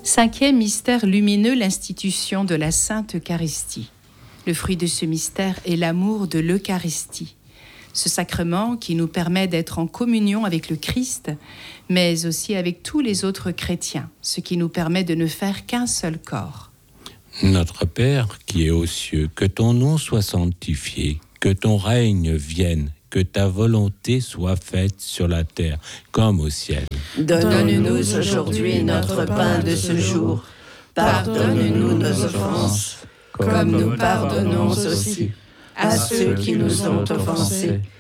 Cinquième mystère lumineux, l'institution de la Sainte Eucharistie. Le fruit de ce mystère est l'amour de l'Eucharistie. Ce sacrement qui nous permet d'être en communion avec le Christ, mais aussi avec tous les autres chrétiens, ce qui nous permet de ne faire qu'un seul corps. Notre Père qui es aux cieux, que ton nom soit sanctifié, que ton règne vienne, que ta volonté soit faite sur la terre comme au ciel. Donne-nous aujourd'hui notre pain de ce jour. Pardonne-nous nos offenses, comme nous pardonnons aussi à ceux qui nous ont offensés.